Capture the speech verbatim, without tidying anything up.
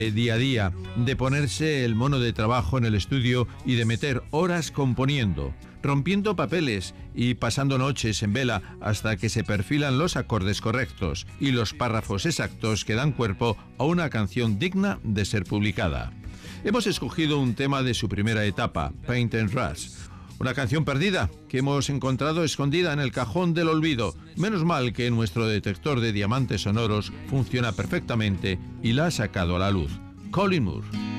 día a día, de ponerse el mono de trabajo en el estudio y de meter horas componiendo, rompiendo papeles y pasando noches en vela hasta que se perfilan los acordes correctos y los párrafos exactos que dan cuerpo a una canción digna de ser publicada. Hemos escogido un tema de su primera etapa, Paint and Rust, una canción perdida que hemos encontrado escondida en el cajón del olvido. Menos mal que nuestro detector de diamantes sonoros funciona perfectamente y la ha sacado a la luz. Colin Moore.